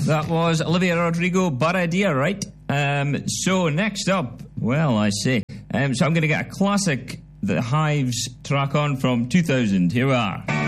That was Olivia Rodrigo, Baradia, right? So next up, well, I say, so I'm going to get a classic The Hives track on from 2000. Here we are.